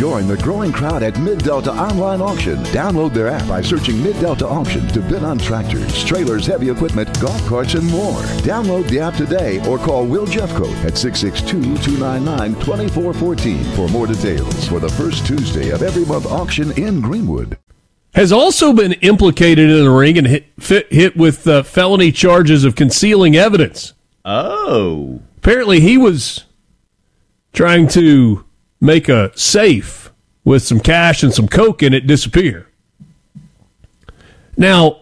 Join the growing crowd at Mid-Delta Online Auction. Download their app by searching Mid-Delta Auction to bid on tractors, trailers, heavy equipment, golf carts, and more. Download the app today or call Will Jeffcoat at 662-299-2414 for more details for the first Tuesday of every month auction in Greenwood. Has also been implicated in the ring and hit with felony charges of concealing evidence. Oh. Apparently he was trying to make a safe with some cash and some coke in it disappear. Now,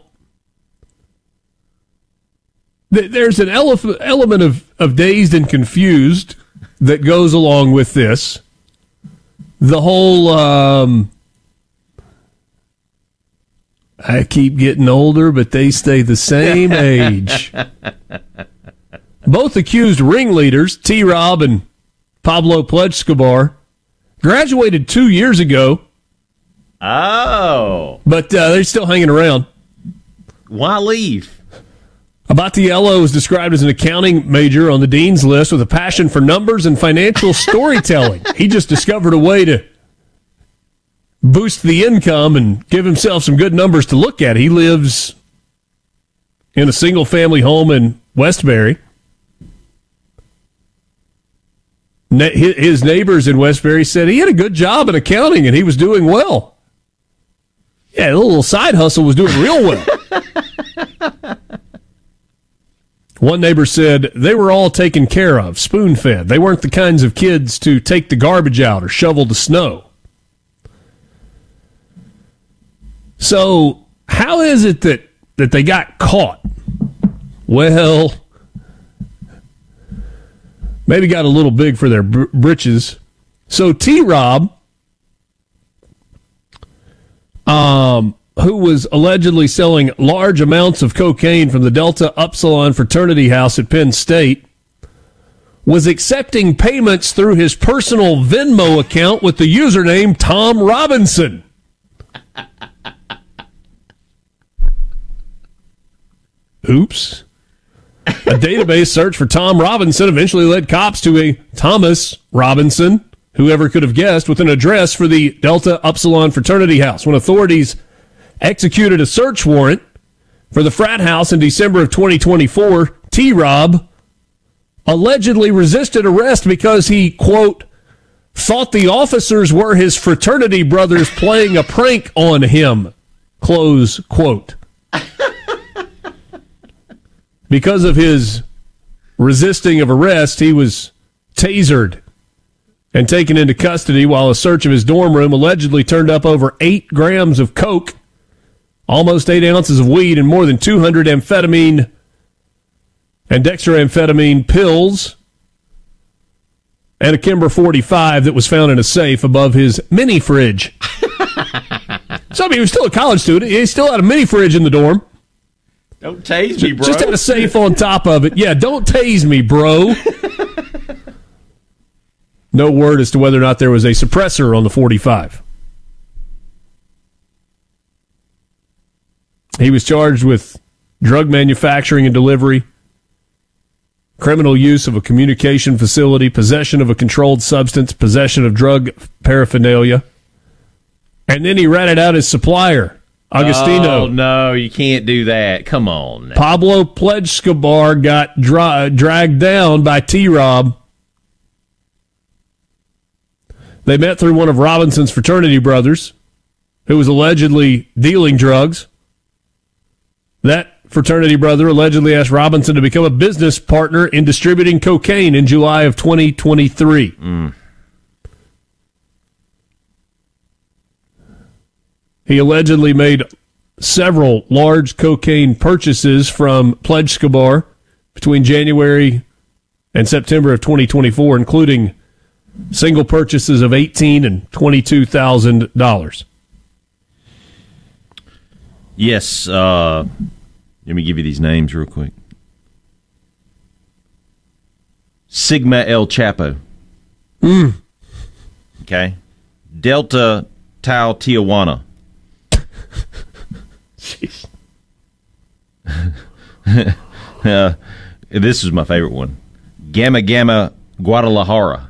there's an element of dazed and confused that goes along with this. The whole, I keep getting older, but they stay the same age. Both accused ringleaders, T-Rob and Pablo Pledge-Escobar, graduated 2 years ago. Oh. But they're still hanging around. Why leave? Abatiello is described as an accounting major on the dean's list with a passion for numbers and financial storytelling. He just discovered a way to boost the income and give himself some good numbers to look at. He lives in a single-family home in Westbury. His neighbors in Westbury said he had a good job in accounting and he was doing well. Yeah, a little side hustle was doing real well. One neighbor said they were all taken care of, spoon-fed. They weren't the kinds of kids to take the garbage out or shovel the snow. So how is it that they got caught? Well, maybe got a little big for their britches. So T-Rob, who was allegedly selling large amounts of cocaine from the Delta Upsilon fraternity house at Penn State, was accepting payments through his personal Venmo account with the username Tom Robinson. Oops. A database search for Tom Robinson eventually led cops to a Thomas Robinson, whoever could have guessed, with an address for the Delta Upsilon fraternity house. When authorities executed a search warrant for the frat house in December of 2024, T-Rob allegedly resisted arrest because he, quote, thought the officers were his fraternity brothers playing a prank on him, close quote. Because of his resisting of arrest, he was tasered and taken into custody while a search of his dorm room allegedly turned up over 8 grams of coke, almost 8 ounces of weed, and more than 200 amphetamine and dextroamphetamine pills, and a Kimber 45 that was found in a safe above his mini fridge. So, I mean, he was still a college student. He still had a mini fridge in the dorm. Don't tase me, bro. Just had a safe on top of it. Yeah, don't tase me, bro. No word as to whether or not there was a suppressor on the 45. He was charged with drug manufacturing and delivery, criminal use of a communication facility, possession of a controlled substance, possession of drug paraphernalia. And then he ratted out his supplier, Agostino. Oh, no, you can't do that. Come on. Pablo Pledge-Escobar got dragged down by T-Rob. They met through one of Robinson's fraternity brothers, who was allegedly dealing drugs. That fraternity brother allegedly asked Robinson to become a business partner in distributing cocaine in July of 2023. He allegedly made several large cocaine purchases from Pledge-Escobar between January and September of 2024, including single purchases of $18,000 and $22,000. Yes. Let me give you these names real quick. Sigma El Chapo. Okay. Delta Tau Tijuana. Jeez. This is my favorite one. Gamma Gamma Guadalajara.